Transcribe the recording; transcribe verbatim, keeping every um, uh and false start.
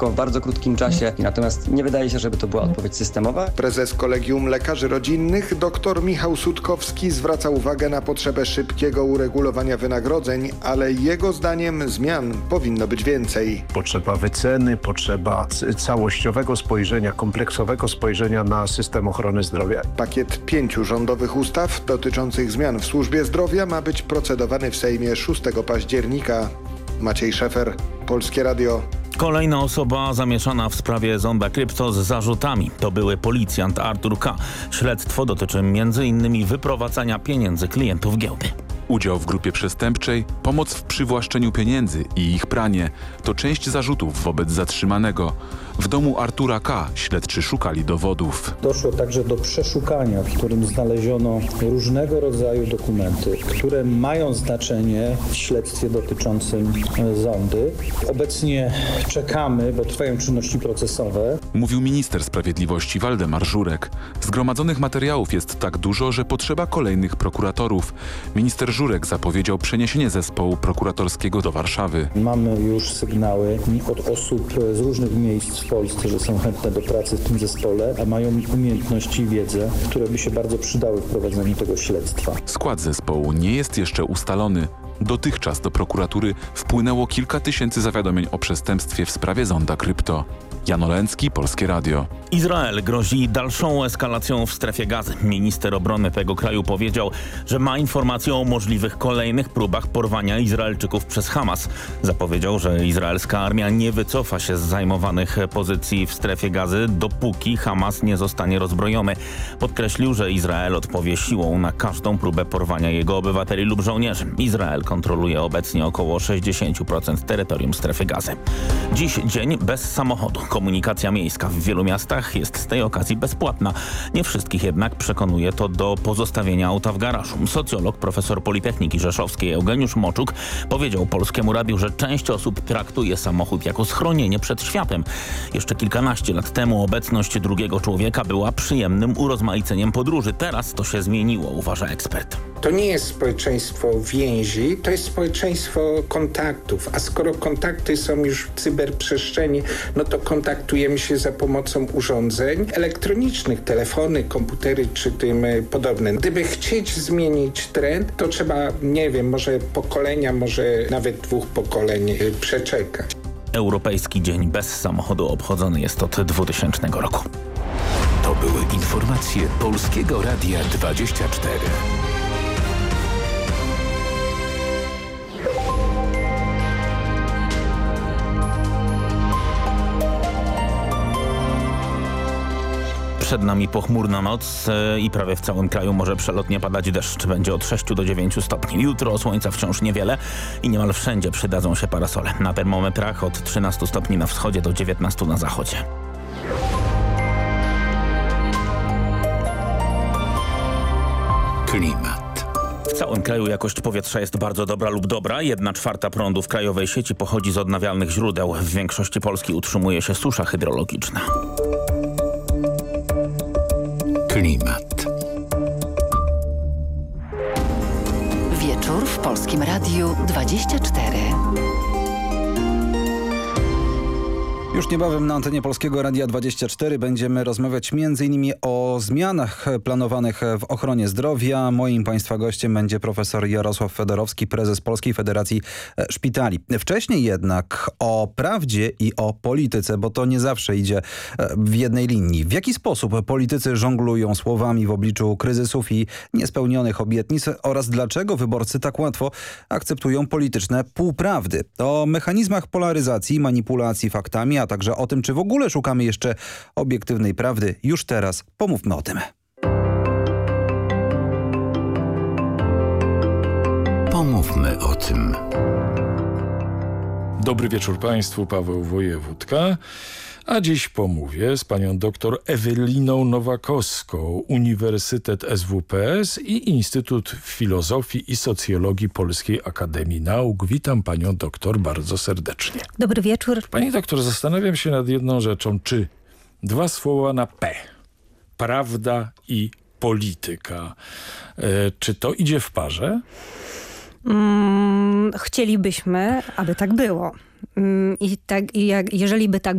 szybko, w bardzo krótkim czasie. Natomiast nie wydaje się, żeby to była odpowiedź systemowa. Prezes Kolegium Lekarzy Rodzinnych dr Michał Sutkowski zwraca uwagę na potrzebę szybkiego uregulowania wynagrodzeń, ale jego zdaniem zmian powinno być więcej. Potrzeba wyceny, potrzeba całościowego spojrzenia, kompleksowego spojrzenia na system ochrony zdrowia. Pakiet pięciu rządowych ustaw dotyczących zmian w służbie zdrowia ma być procedowany w Sejmie szóstego października. Maciej Szefer, Polskie Radio. Kolejna osoba zamieszana w sprawie Zonda Krypto z zarzutami. To były policjant Artur K. Śledztwo dotyczy m.in. wyprowadzania pieniędzy klientów giełdy. Udział w grupie przestępczej, pomoc w przywłaszczeniu pieniędzy i ich pranie to część zarzutów wobec zatrzymanego. W domu Artura K. śledczy szukali dowodów. Doszło także do przeszukania, w którym znaleziono różnego rodzaju dokumenty, które mają znaczenie w śledztwie dotyczącym Zondy. Obecnie czekamy, bo trwają czynności procesowe. Mówił minister sprawiedliwości Waldemar Żurek. Zgromadzonych materiałów jest tak dużo, że potrzeba kolejnych prokuratorów. Minister Żurek zapowiedział przeniesienie zespołu prokuratorskiego do Warszawy. Mamy już sygnały od osób z różnych miejsc w Polsce, że są chętne do pracy w tym zespole, a mają umiejętności i wiedzę, które by się bardzo przydały w prowadzeniu tego śledztwa. Skład zespołu nie jest jeszcze ustalony. Dotychczas do prokuratury wpłynęło kilka tysięcy zawiadomień o przestępstwie w sprawie Zonda Krypto. Jan Oleński, Polskie Radio. Izrael grozi dalszą eskalacją w strefie Gazy. Minister obrony tego kraju powiedział, że ma informacje o możliwych kolejnych próbach porwania Izraelczyków przez Hamas. Zapowiedział, że izraelska armia nie wycofa się z zajmowanych pozycji w strefie Gazy, dopóki Hamas nie zostanie rozbrojony. Podkreślił, że Izrael odpowie siłą na każdą próbę porwania jego obywateli lub żołnierzy. Izrael kontroluje obecnie około sześćdziesiąt procent terytorium strefy Gazy. Dziś dzień bez samochodu. Komunikacja miejska w wielu miastach jest z tej okazji bezpłatna. Nie wszystkich jednak przekonuje to do pozostawienia auta w garażu. Socjolog, profesor Politechniki Rzeszowskiej Eugeniusz Moczuk powiedział Polskiemu Radiu, że część osób traktuje samochód jako schronienie przed światem. Jeszcze kilkanaście lat temu obecność drugiego człowieka była przyjemnym urozmaiceniem podróży. Teraz to się zmieniło, uważa ekspert. To nie jest społeczeństwo więzi, to jest społeczeństwo kontaktów, a skoro kontakty są już w cyberprzestrzeni, no to kontaktujemy się za pomocą urządzeń elektronicznych, telefony, komputery czy tym podobne. Gdyby chcieć zmienić trend, to trzeba, nie wiem, może pokolenia, może nawet dwóch pokoleń przeczekać. Europejski Dzień bez samochodu obchodzony jest od dwutysięcznego roku. To były informacje Polskiego Radia dwadzieścia cztery. Przed nami pochmurna noc i prawie w całym kraju może przelotnie padać deszcz. Będzie od sześciu do dziewięciu stopni. Jutro słońca wciąż niewiele i niemal wszędzie przydadzą się parasole. Na termometrach od trzynastu stopni na wschodzie do dziewiętnastu na zachodzie. Klimat. W całym kraju jakość powietrza jest bardzo dobra lub dobra. Jedna czwarta prądu w krajowej sieci pochodzi z odnawialnych źródeł. W większości Polski utrzymuje się susza hydrologiczna. Klimat. Wieczór w Polskim Radiu dwadzieścia cztery. Już niebawem na antenie Polskiego Radia dwadzieścia cztery będziemy rozmawiać między innymi o zmianach planowanych w ochronie zdrowia. Moim Państwa gościem będzie profesor Jarosław Fedorowski, prezes Polskiej Federacji Szpitali. Wcześniej jednak o prawdzie i o polityce, bo to nie zawsze idzie w jednej linii. W jaki sposób politycy żonglują słowami w obliczu kryzysów i niespełnionych obietnic oraz dlaczego wyborcy tak łatwo akceptują polityczne półprawdy? O mechanizmach polaryzacji, manipulacji faktami, a także o tym, czy w ogóle szukamy jeszcze obiektywnej prawdy. Już teraz pomówmy o tym. Pomówmy o tym. Dobry wieczór Państwu, Paweł Wojewódka. A dziś pomówię z panią doktor Eweliną Nowakowską, Uniwersytet S W P S i Instytut Filozofii i Socjologii Polskiej Akademii Nauk. Witam panią doktor bardzo serdecznie. Dobry wieczór. Pani doktor, zastanawiam się nad jedną rzeczą. Czy dwa słowa na P, prawda i polityka, e, czy to idzie w parze? Hmm, chcielibyśmy, aby tak było. I tak, i jak, jeżeli by tak